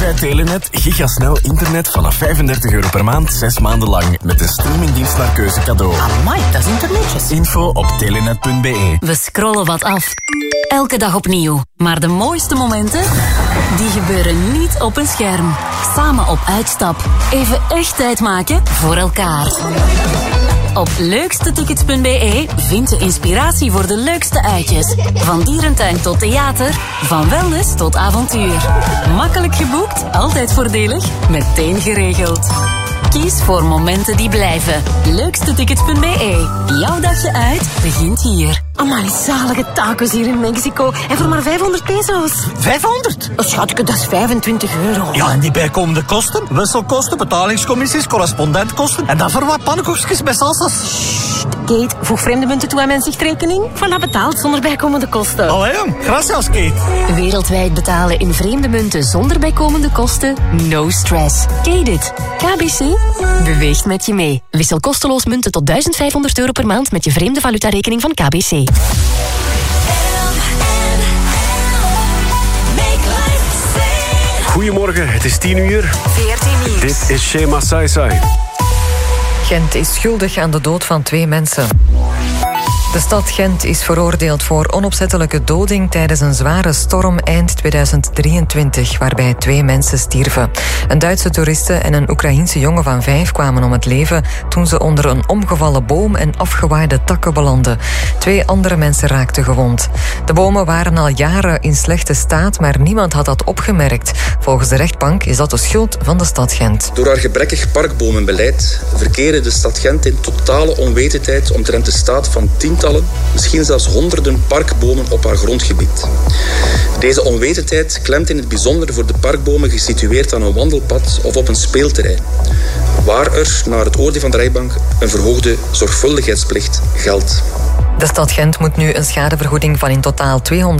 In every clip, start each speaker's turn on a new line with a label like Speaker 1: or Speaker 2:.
Speaker 1: Dankzij Telenet gigasnel internet vanaf €35 per maand, 6 maanden lang. Met de streamingdienst naar keuze cadeau.
Speaker 2: Amai, dat is internetjes.
Speaker 1: Info op telenet.be.
Speaker 3: We scrollen wat af. Elke dag opnieuw. Maar de mooiste momenten, die gebeuren niet op een scherm. Samen op uitstap. Even echt tijd maken voor elkaar. Op leukstetickets.be vind je inspiratie voor de leukste uitjes. Van dierentuin tot theater, van wellness tot avontuur. Makkelijk geboekt, altijd voordelig, meteen geregeld. Kies voor momenten die blijven. Leukstetickets.be. Jouw dagje uit begint hier.
Speaker 2: Amai, zalige tacos hier in Mexico. En voor maar 500 pesos.
Speaker 4: 500?
Speaker 2: Schatje, dat is €25.
Speaker 4: Ja, en die bijkomende kosten? Wisselkosten, betalingscommissies, correspondentkosten. En dan voor wat pannenkoekjes met salsas.
Speaker 2: Kate, voeg vreemde munten toe aan mijn zichtrekening. Voilà, betaald zonder bijkomende kosten.
Speaker 4: Allee, gracias, Kate.
Speaker 3: Wereldwijd betalen in vreemde munten zonder bijkomende kosten? No stress. Kate. KBC beweegt met je mee. Wissel kosteloos munten tot €1500 per maand met je vreemde valutarekening van KBC.
Speaker 5: Goedemorgen, het is 10:00.
Speaker 3: 14 nieuws.
Speaker 5: Dit is Shema Saisai.
Speaker 6: Gent is schuldig aan de dood van 2 mensen. De stad Gent is veroordeeld voor onopzettelijke doding tijdens een zware storm eind 2023, waarbij 2 mensen stierven. Een Duitse toeriste en een Oekraïense jongen van 5 kwamen om het leven toen ze onder een omgevallen boom en afgewaaide takken belanden. 2 andere mensen raakten gewond. De bomen waren al jaren in slechte staat, maar niemand had dat opgemerkt. Volgens de rechtbank is dat de schuld van de stad Gent.
Speaker 7: Door haar gebrekkig parkbomenbeleid verkeerde de stad Gent in totale onwetendheid omtrent de staat van tientallen, misschien zelfs honderden parkbomen op haar grondgebied. Deze onwetendheid klemt in het bijzonder voor de parkbomen gesitueerd aan een wandelpad of op een speelterrein, waar er, naar het oordeel van de rechtbank, een verhoogde zorgvuldigheidsplicht geldt.
Speaker 6: De stad Gent moet nu een schadevergoeding van in totaal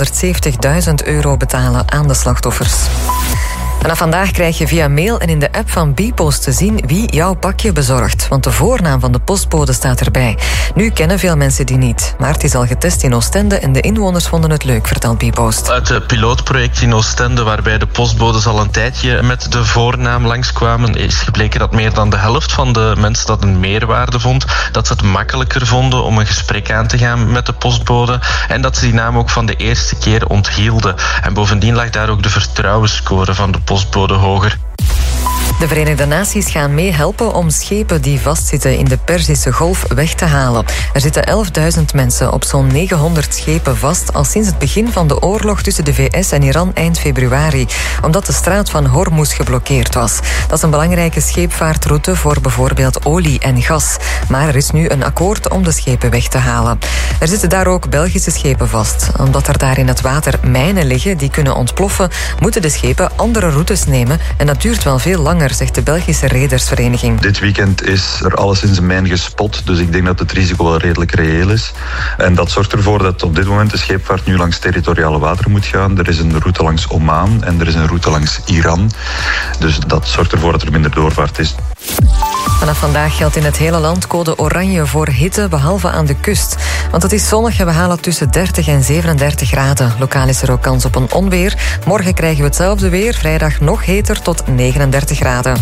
Speaker 6: €270.000 betalen aan de slachtoffers. Vanaf vandaag krijg je via mail en in de app van Bpost te zien wie jouw pakje bezorgt. Want de voornaam van de postbode staat erbij. Nu kennen veel mensen die niet. Maar het is al getest in Oostende en de inwoners vonden het leuk, vertelt Bpost.
Speaker 8: Uit het pilootproject in Oostende, waarbij de postbodes al een tijdje met de voornaam langskwamen, is gebleken dat meer dan de helft van de mensen dat een meerwaarde vond. Dat ze het makkelijker vonden om een gesprek aan te gaan met de postbode. En dat ze die naam ook van de eerste keer onthielden. En bovendien lag daar ook de vertrouwensscore van de postbode hoger.
Speaker 6: De Verenigde Naties gaan meehelpen om schepen die vastzitten in de Perzische Golf weg te halen. Er zitten 11.000 mensen op zo'n 900 schepen vast al sinds het begin van de oorlog tussen de VS en Iran eind februari, omdat de straat van Hormuz geblokkeerd was. Dat is een belangrijke scheepvaartroute voor bijvoorbeeld olie en gas. Maar er is nu een akkoord om de schepen weg te halen. Er zitten daar ook Belgische schepen vast. Omdat er daar in het water mijnen liggen die kunnen ontploffen, moeten de schepen andere routes nemen en dat duurt wel veel langer, zegt de Belgische Redersvereniging.
Speaker 9: Dit weekend is er alleszins een mijn gespot, dus ik denk dat het risico wel redelijk reëel is. En dat zorgt ervoor dat op dit moment de scheepvaart nu langs territoriale wateren moet gaan. Er is een route langs Oman en er is een route langs Iran. Dus dat zorgt ervoor dat er minder doorvaart is.
Speaker 6: Vanaf vandaag geldt in het hele land code oranje voor hitte, behalve aan de kust. Want het is zonnig en we halen tussen 30 en 37 graden. Lokaal is er ook kans op een onweer. Morgen krijgen we hetzelfde weer. Vrijdag nog heter tot 39 graden.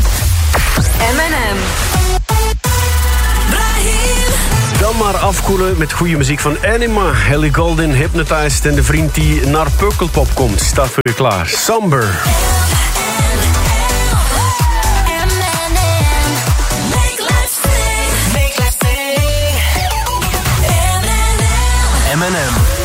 Speaker 3: M&M.
Speaker 5: Dan maar afkoelen met goede muziek van Anima, Ellie Goulding, Hypnotized en de vriend die naar Pukkelpop komt. Staat voor je klaar. Somber.
Speaker 1: M&M.